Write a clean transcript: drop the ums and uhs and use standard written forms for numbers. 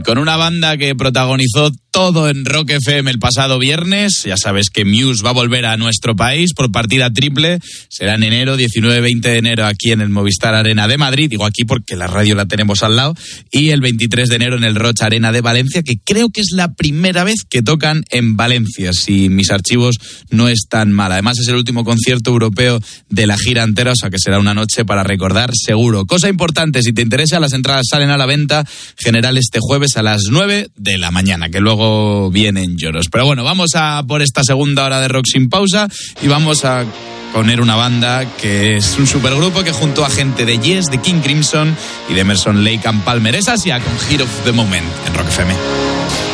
con una banda que protagonizó todo en Rock FM el pasado viernes. Ya sabes que Muse va a volver a nuestro país por partida triple. Será en enero, 19-20 de enero aquí en el Movistar Arena de Madrid. Digo aquí porque la radio la tenemos al lado. Y el 23 de enero en el Rocha Arena de Valencia, que creo que es la primera vez que tocan en Valencia, si mis archivos no están mal. Además es el último concierto europeo de la gira entera, o sea que será una noche para recordar seguro. Cosa importante, si te interesa, las entradas salen a la venta general este jueves a las 9 de la mañana, que luego vienen lloros. Pero bueno, vamos a por esta segunda hora de Rock sin pausa y vamos a poner una banda que es un supergrupo que junto a gente de Yes, de King Crimson y de Emerson, Lake and Palmer es Asia con Hero of the Moment en Rock FM.